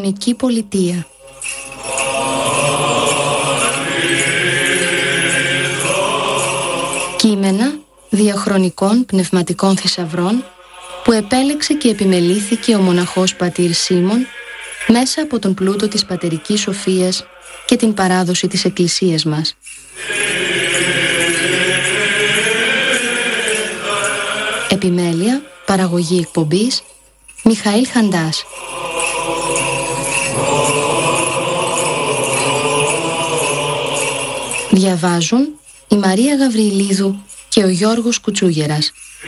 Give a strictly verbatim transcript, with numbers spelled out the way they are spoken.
Ιαπωνική πολιτεία. Κείμενα διαχρονικών πνευματικών θησαυρών που επέλεξε και επιμελήθηκε ο μοναχός πατήρ Σίμων μέσα από τον πλούτο της πατερικής σοφίας και την παράδοση της Εκκλησίας μας. Επιμέλεια, παραγωγή εκπομπής, Μιχαήλ Χαντάς. Διαβάζουν η Μαρία Γαβριλίδου και ο Γιώργος Κουτσούγερας.